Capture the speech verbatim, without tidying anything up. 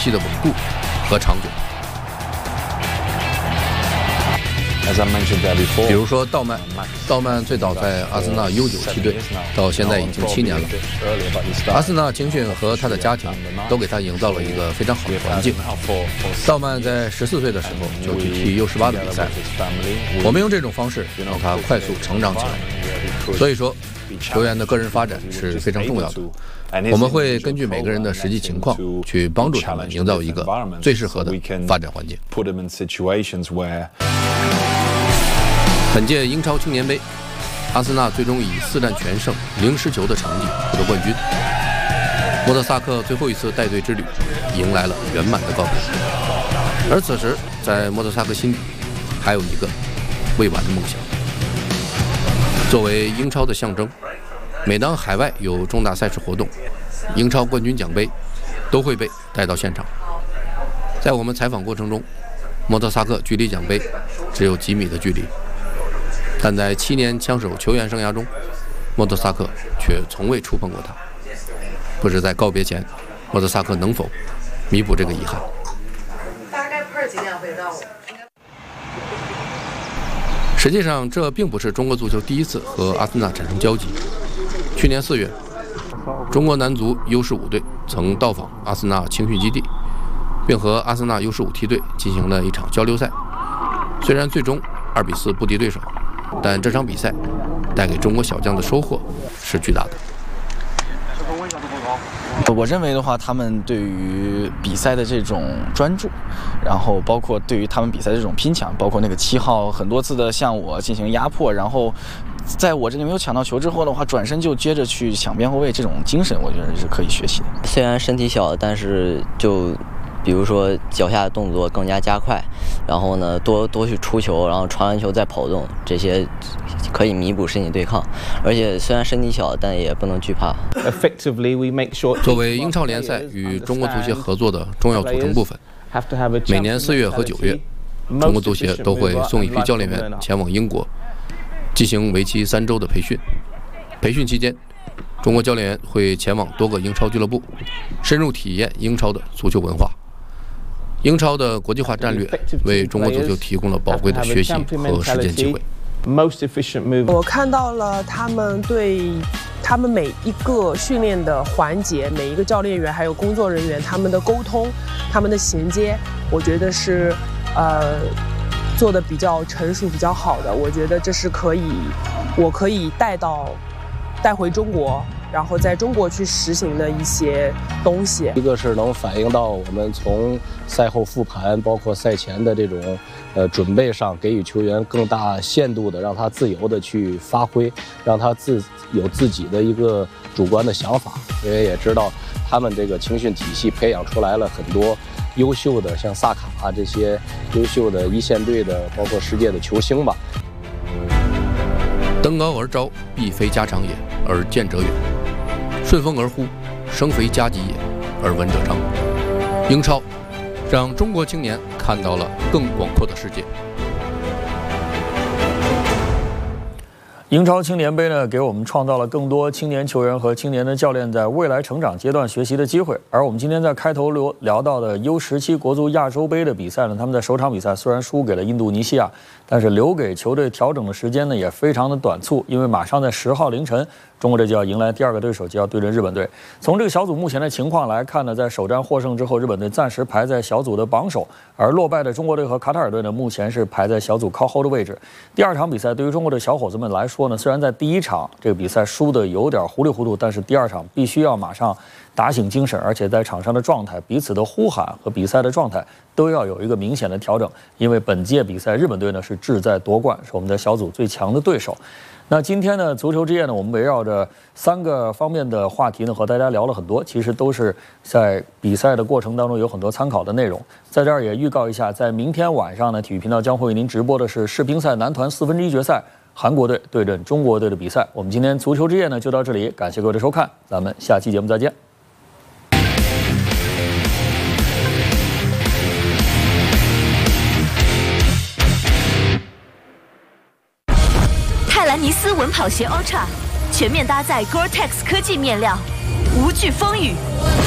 系的稳固和长久。比如说道曼，道曼最早在阿森纳 U 九 梯队，到现在已经七年了。阿森纳青训和他的家庭都给他营造了一个非常好的环境。道曼在十四岁的时候就去踢 U 十八 的比赛，我们用这种方式让他快速成长起来。所以说，球员的个人发展是非常重要的。我们会根据每个人的实际情况去帮助他们营造一个最适合的发展环境。本届英超青年杯，阿森纳最终以四战全胜、零失球的成绩获得冠军。莫特萨克最后一次带队之旅迎来了圆满的告别。而此时，在莫特萨克心底，还有一个未完的梦想。作为英超的象征，每当海外有重大赛事活动，英超冠军奖杯都会被带到现场。在我们采访过程中，莫特萨克距离奖杯只有几米的距离。但在七年枪手球员生涯中，莫特萨克却从未触碰过它。不知在告别前，莫特萨克能否弥补这个遗憾？ 大概喷几点会到？ 实际上，这并不是中国足球第一次和阿森纳产生交集。去年四月，中国男足 U 十五 队曾到访阿森纳青训基地，并和阿森纳 U 十五 梯队进行了一场交流赛。虽然最终二比四不敌对手，但这场比赛带给中国小将的收获是巨大的。 我认为的话，他们对于比赛的这种专注，然后包括对于他们比赛的这种拼抢，包括那个七号很多次的向我进行压迫，然后在我这里没有抢到球之后的话，转身就接着去抢边后卫，这种精神我觉得是可以学习的。 虽然身体小，但是就比如说脚下的动作更加加快，然后呢多多去出球，然后传完球再跑动，这些可以弥补身体对抗。而且虽然身体小，但也不能惧怕。 作为英超联赛与中国足协合作的重要组成部分，每年四月和九月，中国足协都会送一批教练员前往英国，进行为期三周的培训。培训期间，中国教练员会前往多个英超俱乐部，深入体验英超的足球文化。英超的国际化战略为中国足球提供了宝贵的学习和实践机会。 我看到了他们对他们每一个训练的环节，每一个教练员还有工作人员他们的沟通、他们的衔接，我觉得是呃做的比较成熟、比较好的。我觉得这是可以，我可以带到带回中国。然后在中国去实行的一些东西， 一个是能反映到我们从赛后复盘，包括赛前的这种呃准备上，给予球员更大限度的让他自由的去发挥，让他自有自己的一个主观的想法。因为也知道他们这个青训体系培养出来了很多优秀的，像萨卡啊这些优秀的一线队的，包括世界的球星吧。 登高而招，必非家长也，而见者远。顺风而呼，生非家己也，而闻者彰。英超让中国青年看到了更广阔的世界。 英超青年杯呢，给我们创造了更多青年球员和青年的教练在未来成长阶段学习的机会。而我们今天在开头聊聊到的 U 十七 国足亚洲杯的比赛呢，他们在首场比赛虽然输给了印度尼西亚，但是留给球队调整的时间呢也非常的短促，因为马上在十号凌晨，中国队就要迎来第二个对手，就要对阵日本队。从这个小组目前的情况来看呢，在首战获胜之后，日本队暂时排在小组的榜首，而落败的中国队和卡塔尔队呢，目前是排在小组靠后的位置。第二场比赛对于中国的小伙子们来说呢，虽然在第一场这个比赛输的有点糊里糊涂，但是第二场必须要马上打醒精神，而且在场上的状态、彼此的呼喊和比赛的状态都要有一个明显的调整。因为本届比赛日本队呢是志在夺冠，是我们在小组最强的对手。那今天呢，足球之夜呢，我们围绕着三个方面的话题呢，和大家聊了很多，其实都是在比赛的过程当中有很多参考的内容。在这儿也预告一下，在明天晚上呢，体育频道将会为您直播的是世乒赛男团四分之一决赛，韩国队对阵中国队的比赛。我们今天足球之夜呢就到这里，感谢各位的收看，咱们下期节目再见。 泰兰尼斯稳跑鞋 Ultra 全面搭载 Gore-Tex 科技面料，无惧风雨。